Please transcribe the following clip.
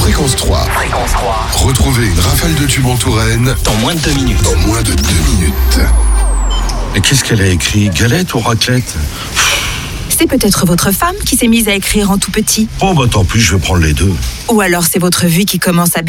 Fréquence 3. Fréquence 3. Retrouvez une rafale de tubes en Touraine Dans moins de 2 minutes. dans moins de 2 minutes. Mais qu'est-ce qu'elle a écrit? Galette ou raclette? C'est peut-être votre femme qui s'est mise à écrire en tout petit. Oh bah tant pis, je vais prendre les deux. Ou alors c'est votre vue qui commence à